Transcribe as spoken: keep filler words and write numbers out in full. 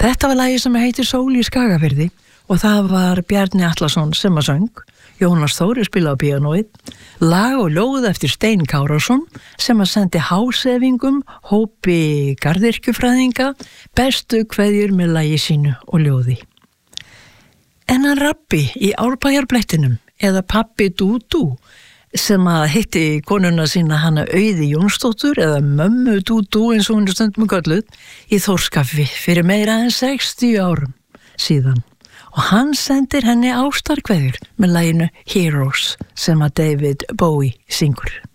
Þetta var lagið sem heitir Sól í Skagafirði og það var Bjarni Atlason sem að söng, Jónas Þórir spilaði á píanóið, lag og ljóð eftir Stein Kárason sem að sendi hásefingum, hópi garðyrkjufræðinga, bestu kveðjur með lagi sínu og ljóði. En hann Rabbi í Árbæjarblettinum eða Pabbi Dúdú sem að hitti konuna sína hana Auði Jónsdóttur eða mömmu Dúdú eins og hún er stundum kölluð í Þórskafi fyrir meira en sextíu árum síðan. Og hann sendir henni ástarkveðjur með laginu Heroes sem að David Bowie syngur.